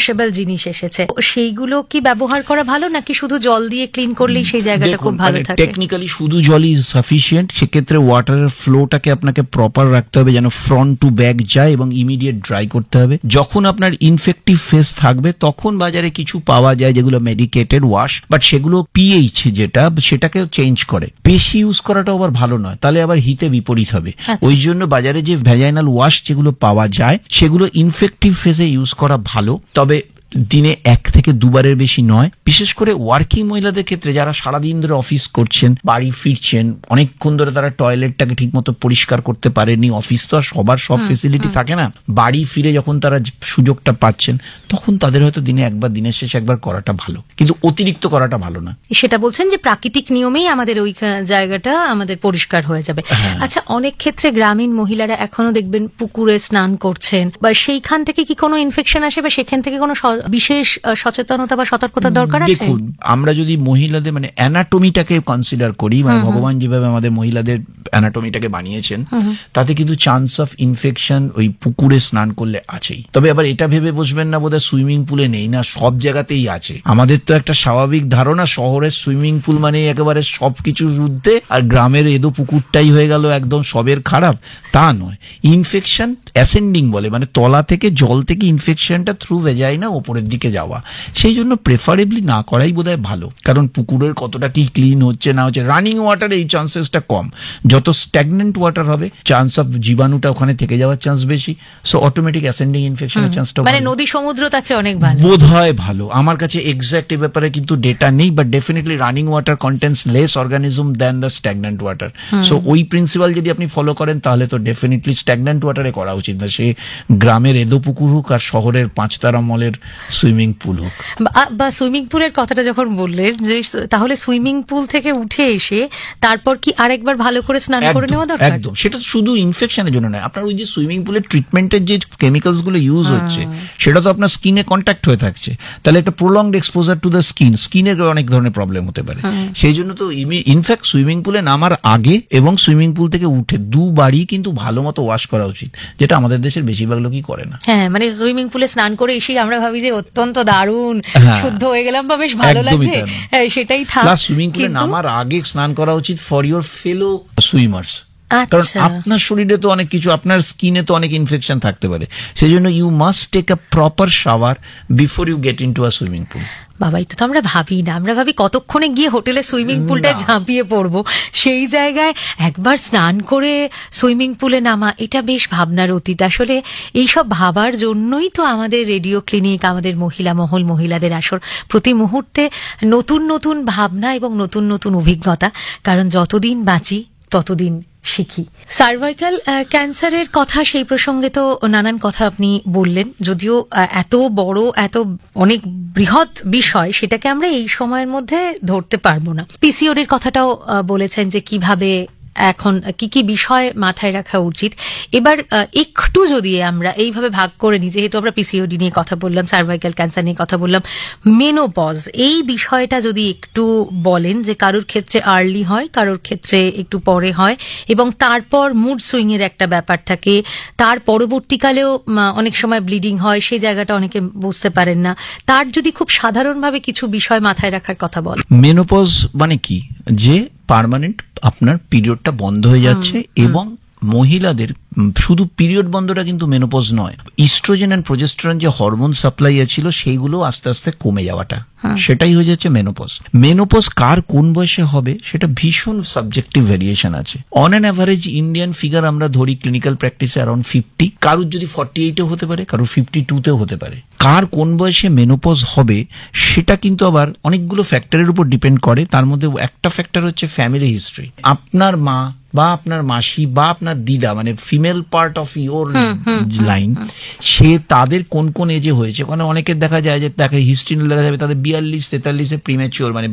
Washable জিনিস এসেছে, সেইগুলো কি ব্যবহার করা ভালো নাকি শুধু জল দিয়ে ক্লিন করলেই সেই জায়গাটা খুব ভালো থাকে? টেকনিক্যালি শুধু জলই সাফিসিয়েন্ট। সেক্ষেত্রে ওয়াটারের ফ্লোটাকে আপনাকে প্রপার রাখতে হবে, যেন ফ্রন্ট টু ব্যাক যায়, এবং ইমিডিয়েট ড্রাই করতে হবে। যখন আপনার ইনফেক্টিভ ফেস থাকবে তখন বাজারে কিছু পাওয়া যায় যেগুলো মেডিকেটেড ওয়াশ, বাট সেগুলো পিএইচ যেটা সেটাকে চেঞ্জ করে। বেশি ইউজ করাটা আবার ভালো নয়, তাহলে আবার হিতে বিপরীত হবে। ওই জন্য বাজারে যে ভ্যাজাইনাল ওয়াশ যেগুলো পাওয়া যায় সেগুলো ইনফেক্টিভ ফেসে ইউজ করা ভালো, তবে দিনে 1 থেকে 2 বারের বেশি নয়। বিশেষ করে ওয়ার্কিং মহিলাদের ক্ষেত্রে যারা সারাদিন ধরে অফিস করছেন, বাড়ি ফিরছেন, অনেকক্ষণ ধরে তারা টয়লেটটাকে ঠিক মতো পরিষ্কার করতে পারেনি, অফিস তো আর সবার সব ফেসিলিটি থাকে না, বাড়ি ফিরে যখন তারা সুযোগটা পাচ্ছেন তখন তাদের হয়তো দিনে একবার, দিনের শেষে একবার করাটা ভালো, কিন্তু অতিরিক্ত করাটা ভালো না। সেটা বলছেন যে প্রাকৃতিক নিয়মেই আমাদের ওই জায়গাটা আমাদের পরিষ্কার হয়ে যাবে। আচ্ছা, অনেক ক্ষেত্রে গ্রামীণ মহিলারা এখনো দেখবেন পুকুরে স্নান করছেন, বা সেইখান থেকে কি কোনো ইনফেকশন আসে, বা সেখান থেকে কোনো বিশেষ সচেতনতা বা সতর্কতার দরকার আছে? দেখুন, আমরা যদি মহিলাদের মানে অ্যানাটমিটাকে কনসিডার করি, মানে ভগবান যেভাবে আমাদের মহিলাদের অ্যানাটমিটাকে বানিয়েছেন, তাতে কিন্তু চান্স অফ ইনফেকশন ওই পুকুরে স্নান করলে আছেই। তবে আবার এটা ভেবে বসবেন না বোধহয় সুইমিং পুলে নেই, না, সব জায়গাতেই আছে। আমাদের তো একটা স্বাভাবিক ধারণা শহরের সুইমিং পুল মানে একেবারে সবকিছুর ঊর্ধ্বে, আর গ্রামের এদো পুকুরটাই হয়ে গেল একদম সবের খারাপ, তা নয়। ইনফেকশন অ্যাসেন্ডিং বলে, মানে তলা থেকে জল থেকে ইনফেকশনটা থ্রু ভেজাইনা ওপরের দিকে যাওয়া। সেই জন্য প্রেফারেবলি না করাই বোধহয় ভালো, কারণ পুকুরের কতটা কি ক্লিন হচ্ছে না হচ্ছে, রানিং ওয়াটারে এই চান্সেসটা কম। যত স্ট্যাগনেন্ট ওয়াটার হবে চান্স অফ জীবাণুটা ওখানে থেকে যাওয়ার চান্স বেশি, সো অটোমেটিক অ্যাসেন্ডিং ইনফেকশনের চান্সটা মানে নদী সমুদ্র তার চেয়ে অনেক ভালো বোধহয় ভালো। আমার কাছে এক্সাক্ট এ ব্যাপারে কিন্তু ডেটা নেই, but definitely running water contents less organism than the stagnant water. So ওই প্রিন্সিপাল যদি আপনি ফলো করেন তাহলে তো ডেফিনেটলি স্ট্যাগনেন্ট ওয়াটারে করা উচিত না, সে গ্রামের এদো পুকুর হোক আর শহরের 5 তারা মলের সুইমিং পুল হোক। বা সুইমিং পুলের কথাটা যখন বললেন, যে তাহলে সুইমিং পুল থেকে উঠে এসে তারপর কি আরেকবার ভালো করে স্নান করে নেওয়া দরকার? একদম, সেটা শুধু ইনফেকশনের জন্য নয়, আপনার ওই যে সুইমিং পুলের ট্রিটমেন্টের যে কেমিক্যালস গুলো ইউজ হচ্ছে সেটা তো আপনার স্কিনে কন্ট্যাক্ট হয়ে থাকছে, তাহলে একটা প্রলংড এক্সপোজার টু দ্য স্কিনের অনেক ধরনের প্রবলেম হতে পারে। সেই জন্য তো ইনফ্যাক্ট সুইমিং পুলে নামার আগে এবং সুইমিং পুল থেকে উঠে 2 বারই কিন্তু ভালো মতো ওয়াশ করা উচিত, যেটা আমাদের দেশের বেশিরভাগ লোকই করে না। হ্যাঁ, মানে সুইমিং পুলে স্নান করে এসে আমরা ভাবি যে অত্যন্ত দারুণ শুদ্ধ হয়ে গেলাম বা বেশ ভালো লাগছে, সেটাই থাক। সুইমিং পুলে নামার আগে স্নান করা উচিত ফর ইউর ফেলো সুইমার্স, কারণ আপনার শরীরে তো অনেক কিছু, আপনার স্কিনে তো অনেক ইনফেকশন থাকতে পারে, সেই জন্য you must take a proper shower before you get into a swimming pool. বাবা, এটা তো আমরা ভাবি না, আমরা ভাবি কতক্ষণে গিয়ে হোটেলে সুইমিং পুলটায় ঝাঁপিয়ে পড়বো, সেই জায়গায় একবার স্নান করে সুইমিং পুলে নামা, এটা বেশ ভাবনার অতীত। আসলে এইসব ভাবার জন্যই তো আমাদের রেডিও ক্লিনিক, আমাদের মহিলা মহল, মহিলাদের আসর প্রতি মুহূর্তে নতুন নতুন ভাবনা এবং নতুন নতুন অভিজ্ঞতা, কারণ যতদিন বাঁচি ততদিন শিখি। সার্ভাইকাল ক্যান্সারের কথা, সেই প্রসঙ্গে তো নানান কথা আপনি বললেন, যদিও এত বড়, এত অনেক বৃহৎ বিষয়, সেটাকে আমরা এই সময়ের মধ্যে ধরতে পারবো না। পিসিওডির কথাটাও বলেছেন যে কিভাবে এখন কি কি বিষয় মাথায় রাখা উচিত। এবার একটু যদি আমরা এইভাবে ভাগ করে নিই, যেহেতু আমরা পিসিওডি নিয়ে কথা বললাম, সার্ভাইকাল ক্যান্সার নিয়ে কথা বললাম, মেনোপজ এই বিষয়টা যদি একটু বলেন, যে কারোর ক্ষেত্রে আর্লি হয়, কারোর ক্ষেত্রে একটু পরে হয়, এবং তারপর মুড সুইং এর একটা ব্যাপার থাকে, তার পরবর্তীকালেও অনেক সময় ব্লিডিং হয়, সেই জায়গাটা অনেকে বুঝতে পারেন না, তার যদি খুব সাধারণভাবে কিছু বিষয় মাথায় রাখার কথা বল। মেনোপজ মানে কি, যে পার্মানেন্ট আপনার পিরিয়ডটা বন্ধ হয়ে যাচ্ছে, এবং মহিলাদের শুধু পিরিয়ড বন্ধটা কিন্তু মেনোপজ নয়, ইস্ট্রোজেন এন্ড প্রোজেস্টেরন যে হরমোন সাপ্লাই ছিল সেইগুলো আস্তে আস্তে কমে যাওয়াটা, সেটাই হয়ে যাচ্ছে মেনোপজ। মেনোপজ কার কোন বয়সে হবে সেটা ভীষণ সাবজেক্টিভ ভেরিয়েশন আছে। On an average Indian figure আমরা ধরি ক্লিনিক্যাল প্র্যাকটিসে অ্যারাউন্ড 50, কারোর যদি 48-এও হতে পারে, কারোর 52-তেও হতে পারে। কার কোন বয়সে মেনোপজ হবে সেটা কিন্তু আবার অনেকগুলো ফ্যাক্টরের উপর ডিপেন্ড করে, তার মধ্যে একটা ফ্যাক্টর হচ্ছে ফ্যামিলি হিস্ট্রি। আপনার মা বা আপনার মাসি বা আপনার দিদা, মানে female part of your line, সে তাদের কোন কোন এজে হয়েছে, মানে অনেকের দেখা যায় যে তাকে হিস্ট্রি দেখা যাবে তাদের 42-43-এ প্রিম্যাচিওর, মানে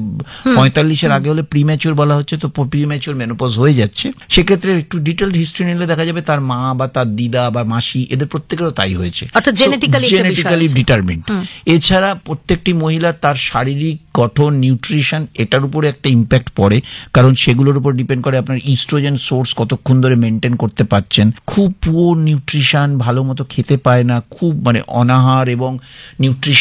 45-এর আগে হলে প্রিম্যাচিওর বলা হচ্ছে, তো প্রিম্যাচিওর মেনোপজ হয়ে যাচ্ছে। সেক্ষেত্রে একটু ডিটেলড হিস্ট্রি নিলে দেখা যাবে তার মা বা তার দিদা বা মাসি এদের প্রত্যেকেরও তাই হয়েছে, জেনেটিক্যালি ডিটারমিন্ড। এছাড়া প্রত্যেকটি মহিলা তার শারীরিক গঠন, নিউট্রিশন, এটার উপরে একটা ইম্প্যাক্ট পড়ে, কারণ সেগুলোর উপর ডিপেন্ড করে আপনার ইস্ট্রোজেন সোর্স কতক্ষণ ধরে মেনটেন করতে পারছেন। খুব পুয়ার নিউট্রিশন, ভালো মতো খেতে পায় না, খুব মানে অনাহার এবং নিউট্রিশন